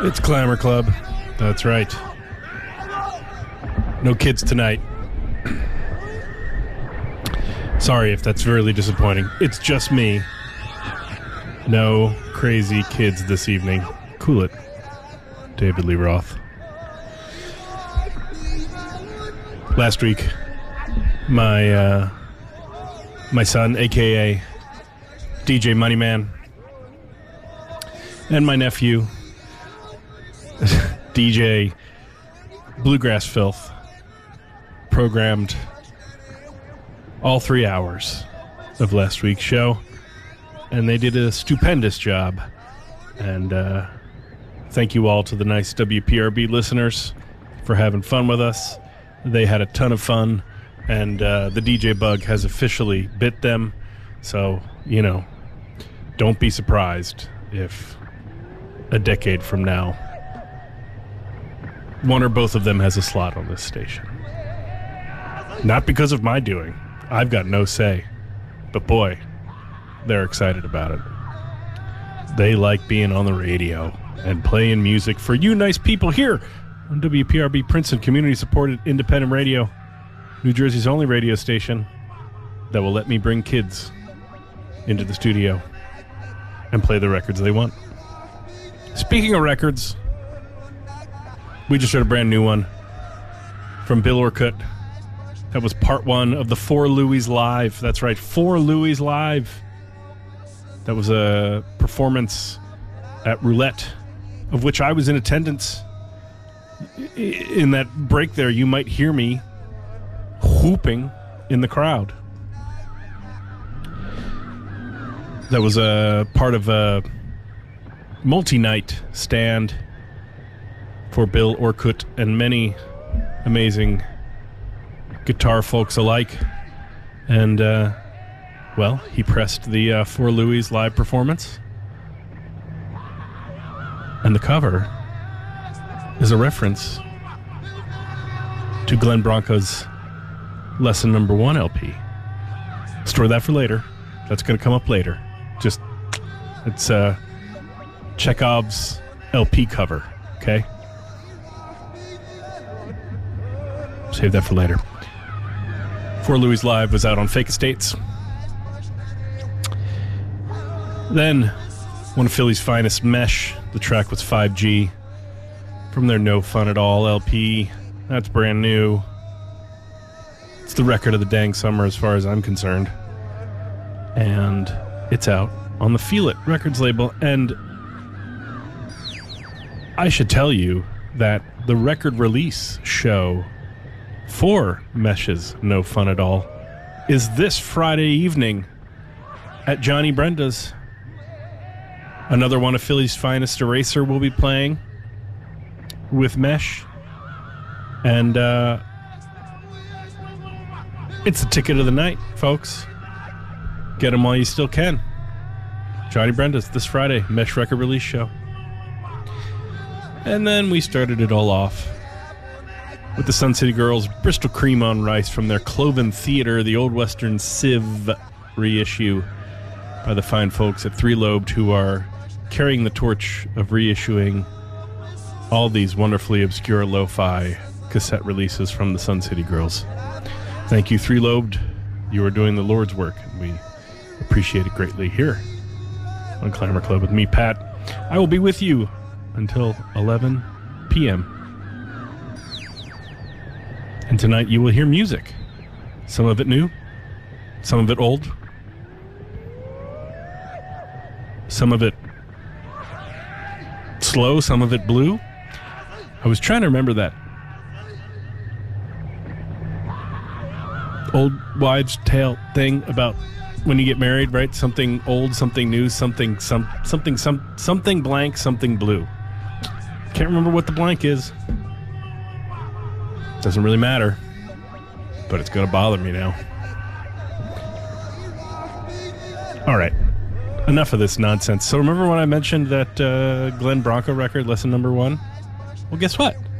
It's Clamor Club. That's right. No kids tonight. Sorry if that's really disappointing. It's just me. No crazy kids this evening. Cool it. David Lee Roth. Last week, my son, a.k.a. DJ Moneyman, and my nephew, DJ Bluegrass Filth, programmed all 3 hours of last week's show, and they did a stupendous job. And thank you all to the nice WPRB listeners for having fun with us. They had a ton of fun, and the DJ bug has officially bit them. So, you know, don't be surprised if a decade from now, one or both of them has a slot on this station. Not because of my doing. I've got no say. But boy, they're excited about it. They like being on the radio and playing music for you nice people here on WPRB Princeton, community-supported independent radio, New Jersey's only radio station that will let me bring kids into the studio and play the records they want. Speaking of records, we just heard a brand new one from Bill Orcutt. That was part one of the For Louis Live. That's right, For Louis Live. That was a performance at Roulette, of which I was in attendance. In that break there, you might hear me whooping in the crowd. That was a part of a multi-night stand for Bill Orcutt and many amazing guitar folks alike. And, well, he pressed the For Louis live performance. And the cover is a reference to Glenn Branca's Lesson Number 1 LP. Store that for later. That's going to come up later. Just, it's Chekhov's LP cover, okay? Save that for later. For Louis Live was out on Fake Estates. Then, one of Philly's finest, Mesh. The track was 5G from their No Fun at All LP. That's brand new. It's the record of the dang summer as far as I'm concerned. And it's out on the Feel It Records label. And I should tell you that the record release show for Mesh's No Fun at All is this Friday evening at Johnny Brenda's. Another one of Philly's finest, Eraser, will be playing with Mesh. And it's the ticket of the night, folks. Get them while you still can. Johnny Brenda's this Friday, Mesh record release show. And then we started it all off with the Sun City Girls, Bristol Cream on Rice from their Cloven Theater, the Old Western Civ reissue by the fine folks at Three Lobed, who are carrying the torch of reissuing all these wonderfully obscure lo-fi cassette releases from the Sun City Girls. Thank you, Three Lobed. You are doing the Lord's work, and we appreciate it greatly here on Clamor Club with me, Pat. I will be with you until 11 p.m. And tonight you will hear music. Some of it new, some of it old, some of it slow, some of it blue. I was trying to remember that old wives' tale thing about when you get married, right? Something old, something new, something blank, something blue. Can't remember what the blank is. Doesn't really matter, but it's going to bother me now. All right, enough of this nonsense. So remember when I mentioned that Glenn Branca record, Lesson Number 1? Well, guess what?